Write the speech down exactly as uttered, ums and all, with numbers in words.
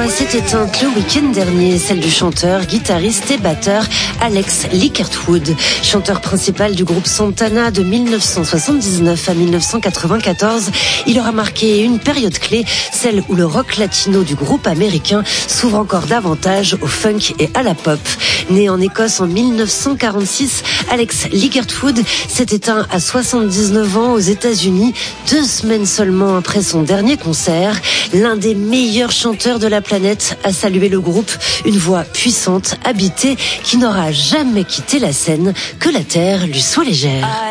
voix s'est éteinte le week-end dernier, celle du chanteur, guitariste et batteur Alex Licketwood. Chanteur principal du groupe Santana de mille neuf cent soixante-dix-neuf à mille neuf cent quatre-vingt-quatorze, il aura marqué une période clé, celle où le rock latino du groupe américain s'ouvre encore davantage au funk et à la pop. Né en Écosse en mille neuf cent quarante-six, Alex Licketwood s'est éteint à soixante-dix-neuf ans aux États-Unis, deux semaines seulement après son dernier concert. L'un des meilleurs chanteurs de la planète a salué le groupe, une voix puissante, habitée, qui n'aura jamais quitté la scène, que la terre lui soit légère.